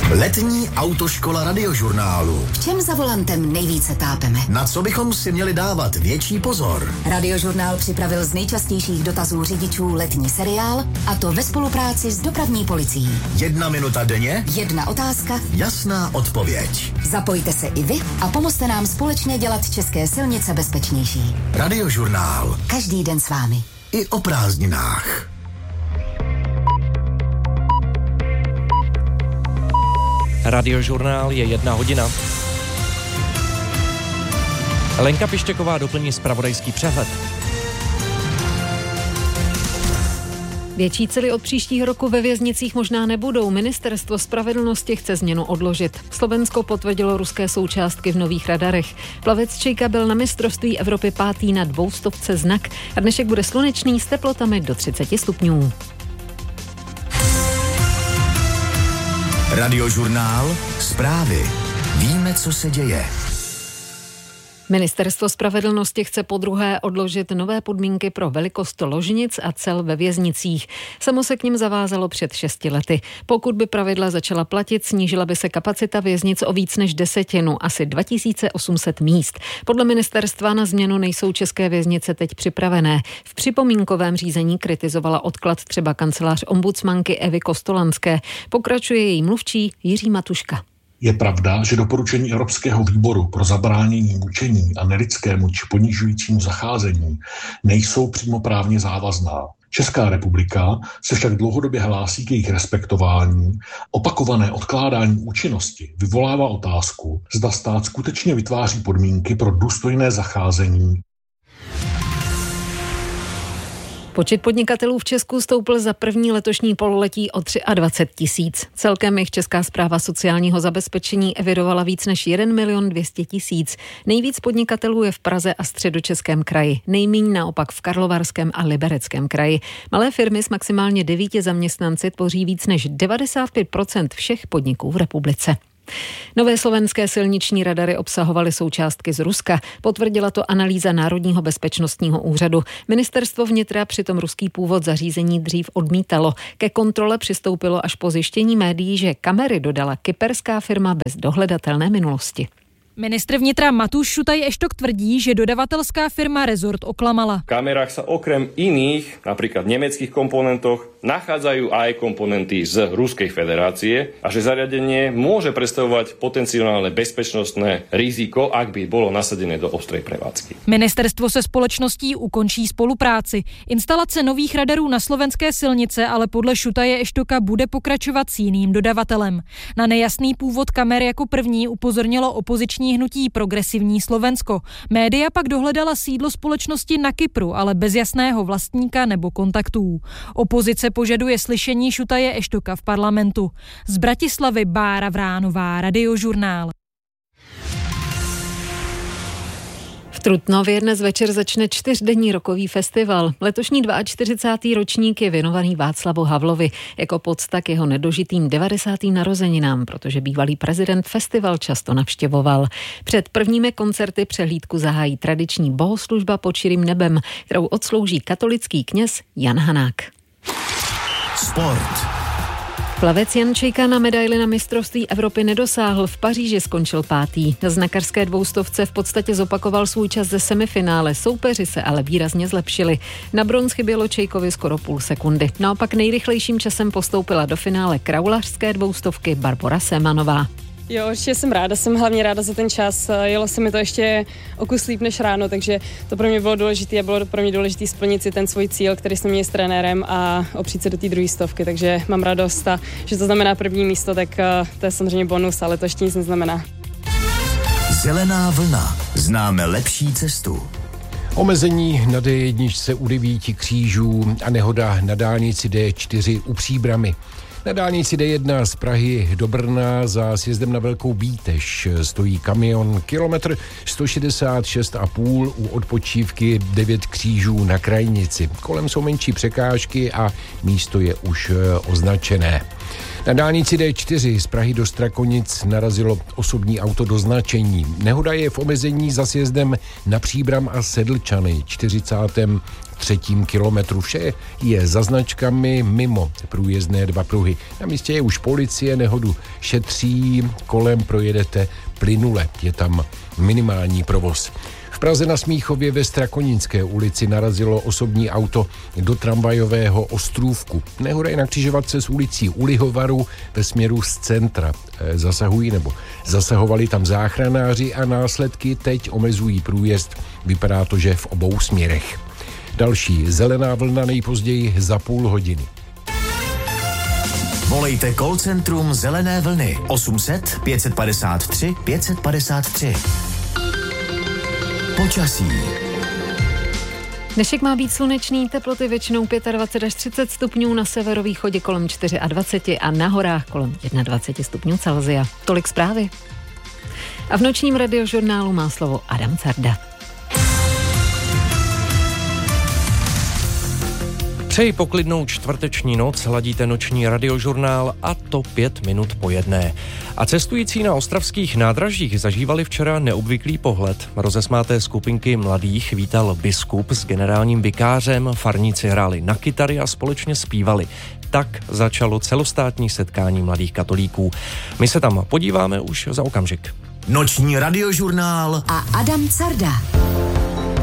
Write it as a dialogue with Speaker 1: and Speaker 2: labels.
Speaker 1: Letní autoškola Radiožurnálu.
Speaker 2: V čem za volantem nejvíce tápeme?
Speaker 1: Na co bychom si měli dávat větší pozor?
Speaker 2: Radiožurnál připravil z nejčastějších dotazů řidičů letní seriál, a to ve spolupráci s dopravní policií.
Speaker 1: 1 minuta denně,
Speaker 2: 1 otázka,
Speaker 1: jasná odpověď.
Speaker 2: Zapojte se i vy a pomozte nám společně dělat české silnice bezpečnější.
Speaker 1: Radiožurnál.
Speaker 2: Každý den s vámi.
Speaker 1: I o prázdninách.
Speaker 3: Radiožurnál je 1 hodina. Lenka Pištěková doplní zpravodajský přehled.
Speaker 4: Větší cely od příštího roku ve věznicích možná nebudou. Ministerstvo spravedlnosti chce změnu odložit. Slovensko potvrdilo ruské součástky v nových radarech. Plavec Čejka byl na mistrovství Evropy 5. na 200 znak a dnešek bude slunečný s teplotami do 30 stupňů.
Speaker 1: Radiožurnál. Zprávy. Víme, co se děje.
Speaker 4: Ministerstvo spravedlnosti chce podruhé odložit nové podmínky pro velikost ložnic a cel ve věznicích. Samo se k nim zavázalo před 6 lety. Pokud by pravidla začala platit, snížila by se kapacita věznic o víc než 10, asi 2800 míst. Podle ministerstva na změnu nejsou české věznice teď připravené. V připomínkovém řízení kritizovala odklad třeba kancelář ombudsmanky Evy Kostolanské. Pokračuje její mluvčí Jiří Matuška.
Speaker 5: Je pravda, že doporučení Evropského výboru pro zabránění mučení a nelidskému či ponižujícímu zacházení nejsou přímo právně závazná. Česká republika se však dlouhodobě hlásí k jejich respektování. Opakované odkládání účinnosti vyvolává otázku, zda stát skutečně vytváří podmínky pro důstojné zacházení.
Speaker 4: Počet podnikatelů v Česku stoupl za první letošní pololetí o 23 000. Celkem jich Česká správa sociálního zabezpečení evidovala víc než 1 200 000. Nejvíc podnikatelů je v Praze a Středočeském kraji. Nejmíň naopak v Karlovarském a Libereckém kraji. Malé firmy s maximálně 9 zaměstnanci tvoří víc než 95% všech podniků v republice. Nové slovenské silniční radary obsahovaly součástky z Ruska. Potvrdila to analýza Národního bezpečnostního úřadu. Ministerstvo vnitra přitom ruský původ zařízení dřív odmítalo. Ke kontrole přistoupilo až po zjištění médií, že kamery dodala kyperská firma bez dohledatelné minulosti.
Speaker 6: Ministr vnitra Matúš Šutaj Eštok tvrdí, že dodavatelská firma Resort oklamala.
Speaker 7: V kamerách sa okrem iných, napríklad nemeckých komponentoch, nachádzajú aj komponenty z Ruskej federácie a že zariadenie môže predstavovať potenciálne bezpečnostné riziko, ak by bolo nasadené do ostrej prevádzky.
Speaker 6: Ministerstvo se společností ukončí spolupráci. Instalace nových radarů na slovenské silnice ale podle Šutaje Eštoka bude pokračovat s jiným dodavatelem. Na nejasný původ kamer jako první upozornilo opoziční hnutí Progresivní Slovensko. Média pak dohledala sídlo společnosti na Kypru, ale bez jasného vlastníka nebo kontaktů. Opozice požaduje slyšení Šutaje Eštoka v parlamentu. Z Bratislavy Bára Vránová, Radiožurnál.
Speaker 4: V Trutnově dnes večer začne 4denní rokový festival. Letošní 42. ročník je věnovaný Václavu Havlovi jako pocta k jeho nedožitým 90. narozeninám, protože bývalý prezident festival často navštěvoval. Před prvními koncerty přehlídku zahájí tradiční bohoslužba pod širým nebem, kterou odslouží katolický kněz Jan Hanák.
Speaker 1: Sport.
Speaker 4: Plavec Jan Čejka na medaili na mistrovství Evropy nedosáhl, v Paříži skončil 5. Na znakarské 200 v podstatě zopakoval svůj čas ze semifinále, soupeři se ale výrazně zlepšili. Na bronz chybělo Čejkovi skoro půl sekundy. Naopak nejrychlejším časem postoupila do finále kraulařské 200 Barbora Semanová.
Speaker 8: Jo, určitě jsem ráda, jsem hlavně ráda za ten čas. Jelo se mi to ještě o kus líp než ráno, takže to pro mě bylo důležité a bylo pro mě důležité splnit si ten svůj cíl, který jsme měli s trenérem a opřít se do té 200, takže mám radost a že to znamená první místo, tak to je samozřejmě bonus, ale to ještě nic neznamená.
Speaker 1: Zelená vlna. Známe lepší cestu.
Speaker 9: Omezení na D1 u 9 křížů a nehoda na dálnici D4 u Příbrami. Na dálnici D1 z Prahy do Brna za sjezdem na Velkou Bíteš stojí kamion kilometr 166,5 u odpočívky 9 křížů na Krajnici. Kolem jsou menší překážky a místo je už označené. Na dálnici D4 z Prahy do Strakonic narazilo osobní auto do značení. Nehoda je v omezení za sjezdem na Příbram a Sedlčany, 43. 3. kilometru. Vše je za značkami mimo průjezdné 2 pruhy. Na místě je už policie, nehodu šetří, kolem projedete plynule. Je tam minimální provoz. V Praze na Smíchově ve Strakonínské ulici narazilo osobní auto do tramvajového ostrůvku. Nehoda je na křižovatce s ulicí U Lihovaru ve směru z centra. Zasahovali tam záchranáři a následky teď omezují průjezd. Vypadá to, že v obou směrech. Další zelená vlna nejpozději za půl hodiny.
Speaker 1: Volejte call centrum Zelené vlny 800 553 553. Počasí.
Speaker 4: Dnešek má být slunečný, teploty většinou 25 až 30 stupňů, na severovýchodě kolem 24 a na horách kolem 21 stupňů Celsia. Tolik zprávy. A v nočním radiožurnálu má slovo Adam Carda.
Speaker 3: Přeji poklidnou čtvrteční noc, ladíte noční radiožurnál a to 5 minut po 1. A cestující na ostravských nádražích zažívali včera neobvyklý pohled. Rozesmáté skupinky mladých vítal biskup s generálním vikářem, farníci hráli na kytary a společně zpívali. Tak začalo celostátní setkání mladých katolíků. My se tam podíváme už za okamžik.
Speaker 1: Noční radiožurnál
Speaker 2: a Adam Carda.